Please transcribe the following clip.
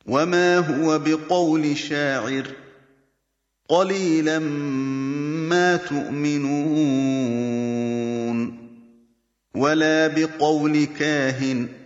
وَمَا هُوَ بِقَوْلِ شَاعِرٍ ۚ قَلِيلًا مَّا تُؤْمِنُونَ وَلَا بِقَوْلِ كَاهِنٍ ۚ